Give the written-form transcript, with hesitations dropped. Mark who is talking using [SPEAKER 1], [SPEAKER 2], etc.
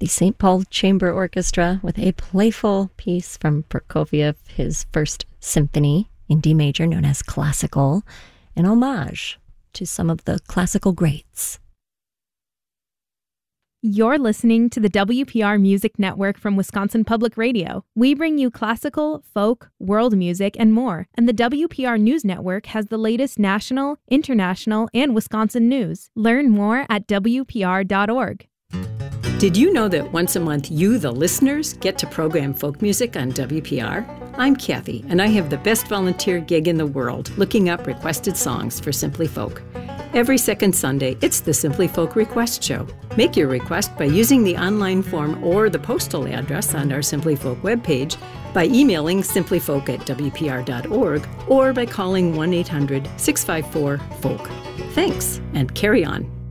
[SPEAKER 1] the St. Paul Chamber Orchestra with a playful piece from Prokofiev, his first symphony in D major known as Classical, an homage to some of the classical greats.
[SPEAKER 2] You're listening to the WPR Music Network from Wisconsin Public Radio. We bring you classical, folk, world music, and more. And the WPR News Network has the latest national, international, and Wisconsin news. Learn more at WPR.org.
[SPEAKER 3] Did you know that once a month you, the listeners, get to program folk music on WPR? I'm Kathy, and I have the best volunteer gig in the world, looking up requested songs for Simply Folk. Every second Sunday, it's the Simply Folk Request Show. Make your request by using the online form or the postal address on our Simply Folk webpage, by emailing simplyfolk@wpr.org, or by calling 1-800-654-FOLK. Thanks, and carry on.